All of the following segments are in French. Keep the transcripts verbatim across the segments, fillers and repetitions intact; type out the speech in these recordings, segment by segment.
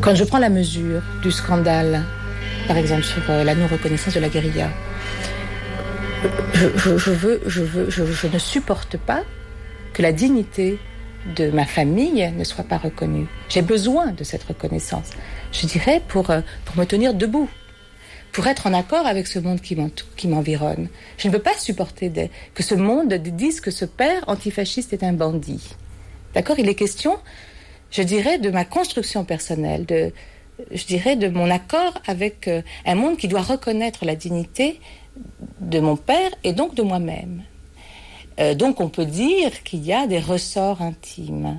Quand je prends la mesure du scandale, par exemple sur euh, la non-reconnaissance de la guérilla, je, je, je, veux, je, veux, je, je ne supporte pas que la dignité de ma famille ne soit pas reconnue. J'ai besoin de cette reconnaissance, je dirais, pour, euh, pour me tenir debout, pour être en accord avec ce monde qui, qui m'environne. Je ne peux pas supporter de, que ce monde dise que ce père antifasciste est un bandit. D'accord ? Il est question, je dirais, de ma construction personnelle, de, je dirais, de mon accord avec euh, un monde qui doit reconnaître la dignité de mon père et donc de moi-même. Euh, donc on peut dire qu'il y a des ressorts intimes.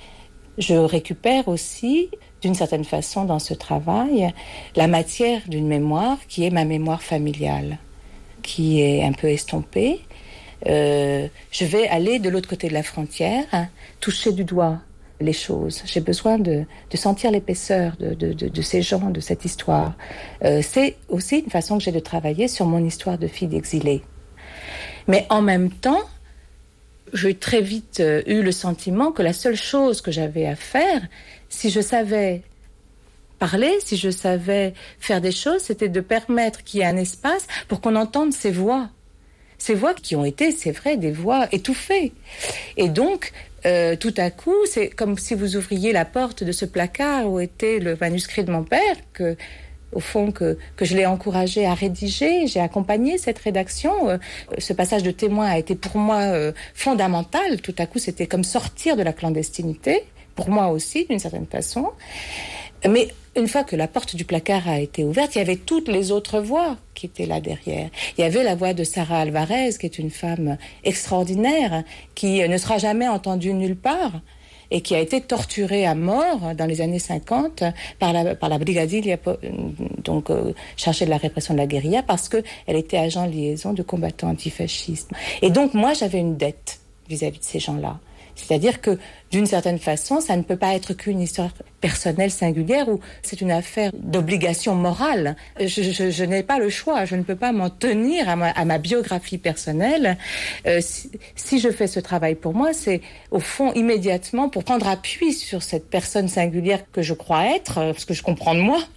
Je récupère aussi, d'une certaine façon, dans ce travail, la matière d'une mémoire qui est ma mémoire familiale, qui est un peu estompée. Euh, je vais aller de l'autre côté de la frontière, hein, toucher du doigt les choses. J'ai besoin de, de sentir l'épaisseur de, de, de, de ces gens, de cette histoire. Euh, c'est aussi une façon que j'ai de travailler sur mon histoire de fille d'exilée. Mais en même temps, j'ai très vite euh, eu le sentiment que la seule chose que j'avais à faire, si je savais parler, si je savais faire des choses, c'était de permettre qu'il y ait un espace pour qu'on entende ces voix. Ces voix qui ont été, c'est vrai, des voix étouffées. Et donc, euh, tout à coup, c'est comme si vous ouvriez la porte de ce placard où était le manuscrit de mon père, que, au fond, que, que je l'ai encouragé à rédiger. J'ai accompagné cette rédaction. Euh, ce passage de témoin a été pour moi euh, fondamental. Tout à coup, c'était comme sortir de la clandestinité, pour moi aussi, d'une certaine façon. Mais une fois que la porte du placard a été ouverte, il y avait toutes les autres voix qui étaient là derrière. Il y avait la voix de Sarah Alvarez, qui est une femme extraordinaire, qui ne sera jamais entendue nulle part et qui a été torturée à mort dans les années cinquante par la, par la Brigadilla, donc euh, chargée de la répression de la guérilla, parce qu'elle était agent de liaison de combattants antifascistes. Et donc moi, j'avais une dette vis-à-vis de ces gens-là. C'est-à-dire que, d'une certaine façon, ça ne peut pas être qu'une histoire personnelle singulière ou c'est une affaire d'obligation morale. Je, je, je n'ai pas le choix, je ne peux pas m'en tenir à ma, à ma biographie personnelle. Euh, si, si je fais ce travail pour moi, c'est au fond immédiatement pour prendre appui sur cette personne singulière que je crois être, parce que je comprends de moi.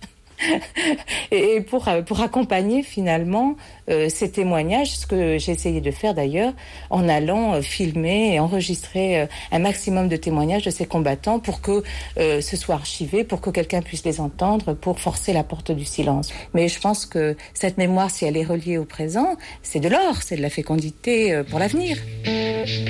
Et pour, pour accompagner finalement euh, ces témoignages, ce que j'ai essayé de faire d'ailleurs en allant euh, filmer et enregistrer euh, un maximum de témoignages de ces combattants pour que euh, ce soit archivé, pour que quelqu'un puisse les entendre, pour forcer la porte du silence. Mais je pense que cette mémoire, si elle est reliée au présent, c'est de l'or, c'est de la fécondité euh, pour l'avenir.